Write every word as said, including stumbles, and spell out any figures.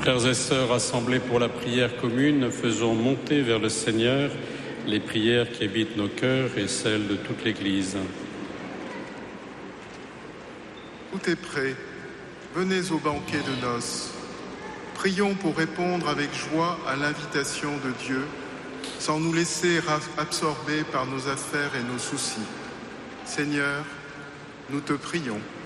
Frères et sœurs assemblés pour la prière commune, faisons monter vers le Seigneur les prières qui habitent nos cœurs et celles de toute l'Église. Tout est prêt. Venez au banquet de noces. Prions pour répondre avec joie à l'invitation de Dieu, sans nous laisser absorber par nos affaires et nos soucis. Seigneur, nous te prions.